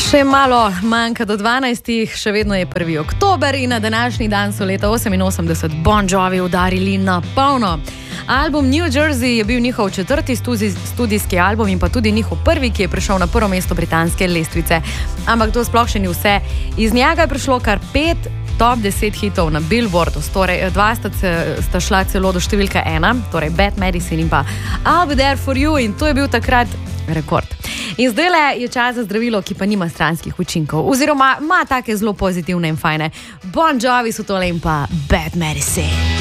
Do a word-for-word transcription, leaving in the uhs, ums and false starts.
Še malo manjka do dvanajstih, še vedno je prvi oktober in na današnji dan so leta oseminosemdeset Bon Jovi udarili na polno. Album New Jersey je bil njihov četrti studijski album in pa tudi njihov prvi, ki je prišel na prvo mesto britanske lestvice. Ampak to sploh še ni vse. Iz njega je prišlo kar pet top deset hitov na Billboardu, torej dva sta, sta šla celo do številka ena, torej Bad Medicine in pa I'll Be There For You, in to je bil takrat rekord. In zdaj je čas za zdravilo, ki pa nima stranskih učinkov, oziroma ima take zelo pozitivne in fajne. Bon Jovi so tole in pa Bad Medicine.